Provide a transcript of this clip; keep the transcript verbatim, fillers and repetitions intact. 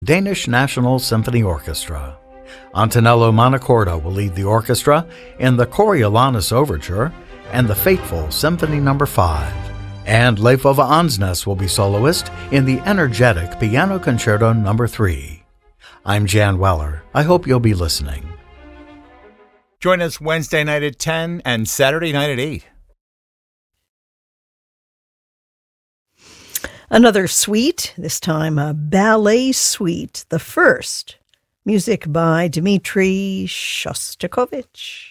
Danish National Symphony Orchestra. Antonello Montecordo will lead the orchestra in the Coriolanus Overture and the fateful Symphony Number five. And Leif Ove Ansnes will be soloist in the energetic Piano Concerto Number three. I'm Jan Weller. I hope you'll be listening. Join us Wednesday night at ten and Saturday night at eight. Another suite, this time a ballet suite, the first. Music by Dmitri Shostakovich.